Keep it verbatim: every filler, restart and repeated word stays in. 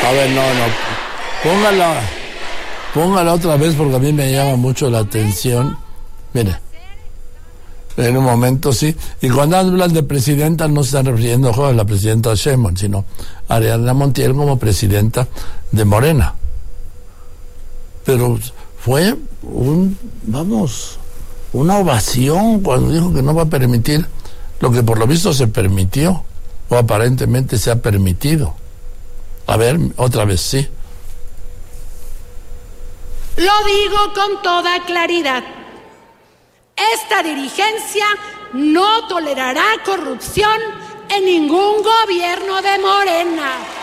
A ver, no, no. Póngala, póngala otra vez porque a mí me llama mucho la atención. Mire, en un momento sí. Y cuando hablan de presidenta no se están refiriendo a la presidenta Sheinbaum, sino a Ariadna Montiel como presidenta de Morena. Pero fue un, vamos, una ovación cuando dijo que no va a permitir lo que por lo visto se permitió, o aparentemente se ha permitido. A ver, otra vez, sí. Lo digo con toda claridad. Esta dirigencia no tolerará corrupción en ningún gobierno de Morena.